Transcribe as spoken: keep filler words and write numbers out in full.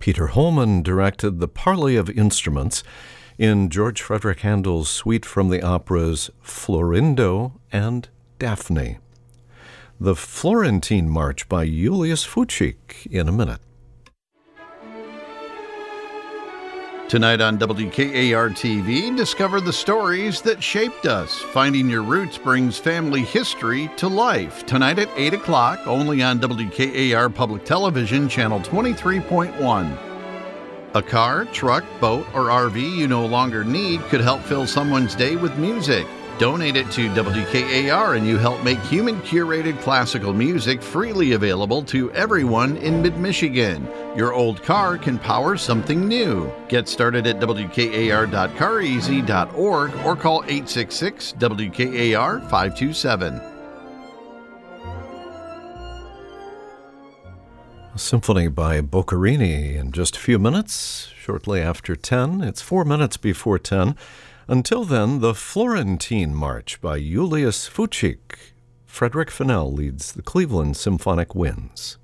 Peter Holman directed the parley of instruments in George Frederick Handel's suite from the operas Florindo and Daphne. The Florentine March by Julius Fučík in a minute. Tonight on W K A R T V, discover the stories that shaped us. Finding Your Roots brings family history to life. Tonight at eight o'clock, only on W K A R Public Television, Channel twenty-three point one. A car, truck, boat, or R V you no longer need could help fill someone's day with music. Donate it to W K A R and you help make human-curated classical music freely available to everyone in mid-Michigan. Your old car can power something new. Get started at W K A R dot car easy dot org or call eight six six W K A R five two seven. A symphony by Boccherini in just a few minutes, shortly after ten. It's four minutes before ten. Until then, the Florentine March by Julius Fučík. Frederick Fennell leads the Cleveland Symphonic Winds.